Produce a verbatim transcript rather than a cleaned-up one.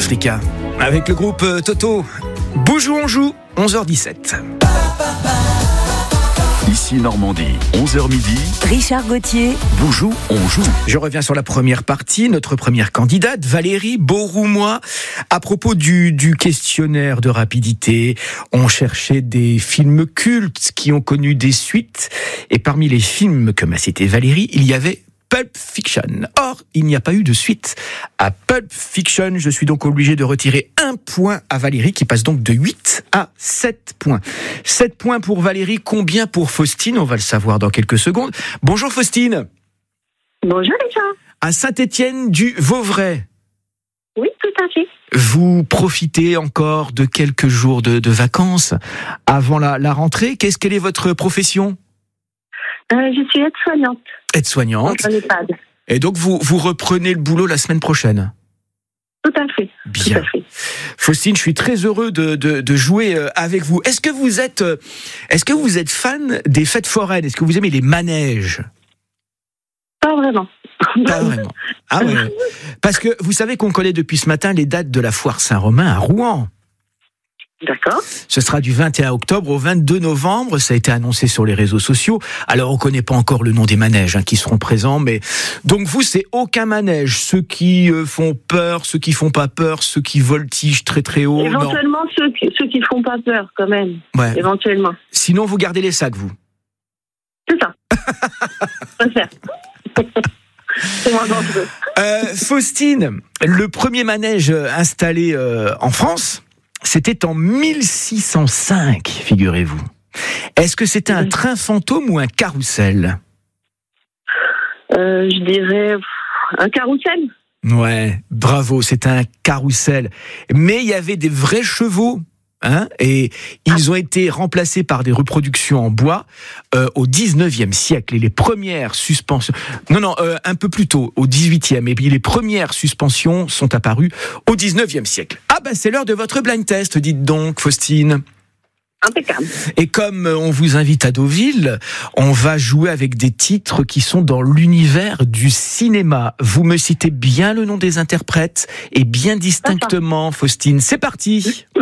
Africa. Avec le groupe Toto. Boujou on joue, onze heures dix-sept. Ici Normandie, onze heures midi. Richard Gauthier. Boujou, on joue. Je reviens sur la première partie, notre première candidate, Valérie Beauroumois. À propos du, du questionnaire de rapidité, on cherchait des films cultes qui ont connu des suites. Et parmi les films que m'a cité Valérie, il y avait Pulp Fiction. Or, il n'y a pas eu de suite à Pulp Fiction. Je suis donc obligé de retirer un point à Valérie, qui passe donc de huit à sept points. sept points pour Valérie, combien pour Faustine? On va le savoir dans quelques secondes. Bonjour Faustine. Bonjour Richard. À Saint-Étienne-du-Vauvray. Oui, tout à fait. Vous profitez encore de quelques jours de, de vacances avant la, la rentrée. Qu'est-ce quelle est votre profession? Euh, je suis aide-soignante. Aide-soignante. Dans l'EHPAD. Et donc vous, vous reprenez le boulot la semaine prochaine? Tout à fait. Bien. Tout à fait. Faustine, je suis très heureux de, de, de jouer avec vous. Est-ce que vous êtes, est-ce que vous êtes fan des fêtes foraines? Est-ce que vous aimez les manèges? Pas vraiment. Pas vraiment. Ah ouais. Parce que vous savez qu'on connaît depuis ce matin les dates de la foire Saint-Romain à Rouen. D'accord. Ce sera du vingt et un octobre au vingt-deux novembre. Ça a été annoncé sur les réseaux sociaux. Alors, on ne connaît pas encore le nom des manèges hein, qui seront présents. Mais donc, vous, c'est aucun manège. Ceux qui euh, font peur, ceux qui font pas peur, ceux qui voltigent très très haut. Éventuellement, ceux qui, ceux qui font pas peur, quand même. Ouais. Éventuellement. Sinon, vous gardez les sacs, vous. C'est ça. Je préfère. C'est moins dangereux. Euh, Faustine, le premier manège installé euh, en France, c'était en mille six cent cinq, figurez-vous. Est-ce que c'était un train fantôme ou un carrousel? euh, Je dirais un carrousel. Ouais, bravo, c'était un carrousel. Mais il y avait des vrais chevaux. Hein, et ils ont été remplacés par des reproductions en bois euh, au dix-neuvième siècle. Et les premières suspensions... Non, non, euh, un peu plus tôt, au dix-huitième. Et puis les premières suspensions sont apparues au dix-neuvième siècle. Ah ben c'est l'heure de votre blind test, dites donc, Faustine. Impeccable. Et comme on vous invite à Deauville, on va jouer avec des titres qui sont dans l'univers du cinéma. Vous me citez bien le nom des interprètes et bien distinctement, Faustine. C'est parti.